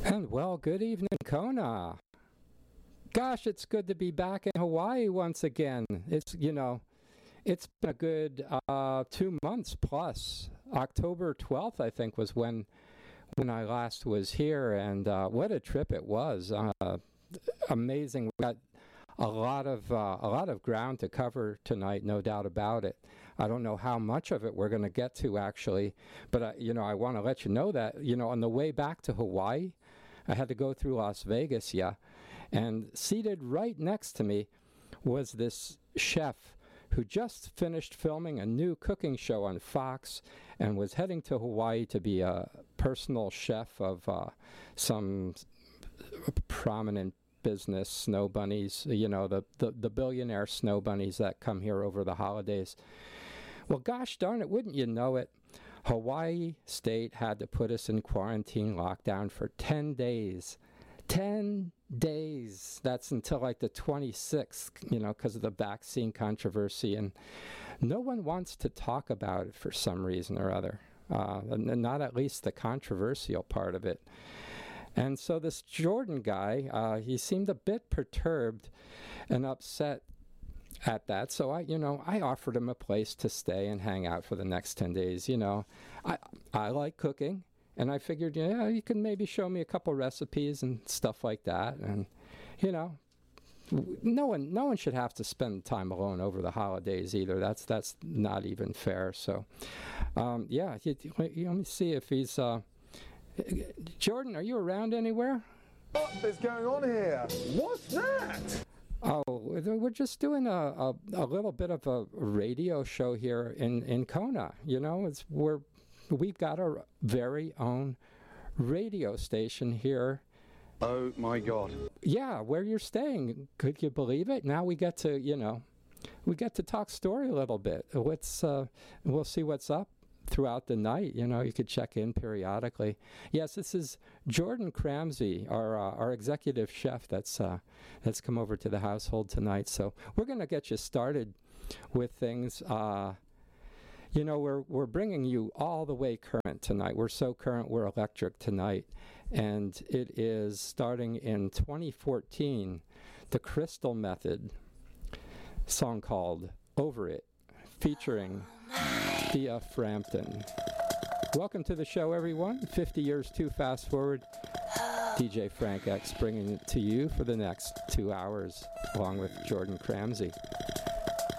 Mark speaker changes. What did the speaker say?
Speaker 1: And well, good evening, Kona. Gosh, it's good to be back in Hawaii once again. It's been a good 2 months plus. October 12th, I think, was when I last was here, and what a trip it was. Amazing. We got a lot of ground to cover tonight, no doubt about it. I don't know how much of it we're going to get to actually, but I want to let you know that on the way back to Hawaii, I had to go through Las Vegas, and seated right next to me was this chef who just finished filming a new cooking show on Fox and was heading to Hawaii to be a personal chef of some prominent business snow bunnies, the billionaire snow bunnies that come here over the holidays. Well, gosh darn it, wouldn't you know it, Hawaii State had to put us in quarantine lockdown for 10 days. 10 days. That's until like the 26th, because of the vaccine controversy. And no one wants to talk about it for some reason or other, not at least the controversial part of it. And so this Jordan guy, he seemed a bit perturbed and upset at that. So I offered him a place to stay and hang out for the next 10 days. I like cooking, and I figured, you can maybe show me a couple recipes and stuff like that. And, no one should have to spend time alone over the holidays either. That's not even fair. So, let me see if he's, Jordan, are you around anywhere?
Speaker 2: What is going on here? What's that?
Speaker 1: Oh, we're just doing a little bit of a radio show here in Kona. We've got our very own radio station here.
Speaker 2: Oh my God!
Speaker 1: Yeah, where you're staying. Could you believe it? Now we get to talk story a little bit. We'll see what's up throughout the night. You could check in periodically. Yes, this is Jordan Cramsey, our executive chef that's come over to the household tonight. So we're going to get you started with things. We're bringing you all the way current tonight. We're so current, we're electric tonight. And it is starting in 2014, the Crystal Method song called Over It, featuring Thea Frampton. Welcome to the show, everyone. 50 years too fast forward. DJ Frank X bringing it to you for the next 2 hours, along with Jordan Cramsey.